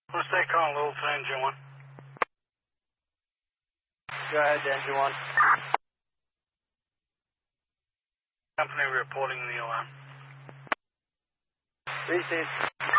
Let's take on a little to engine 1. Go ahead, engine 1. Company reporting the alarm. Received.